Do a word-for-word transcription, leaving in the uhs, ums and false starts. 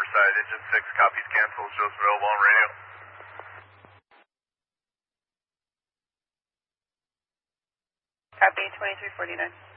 side, engine six, copies cancel, shows available on radio. Copy, twenty-three forty-nine.